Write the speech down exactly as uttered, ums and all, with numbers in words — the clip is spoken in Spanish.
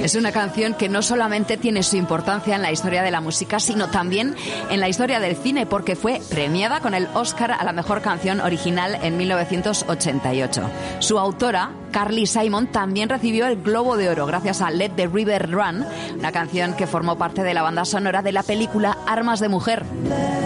Es una canción que no solamente tiene su importancia en la historia de la música, sino también en la historia del cine, porque fue premiada con el Oscar a la mejor canción original en mil novecientos ochenta y ocho. Su autora, Carly Simon, también recibió el Globo de Oro gracias a Let the River Run, una canción que formó parte de la banda sonora de la película Armas de Mujer.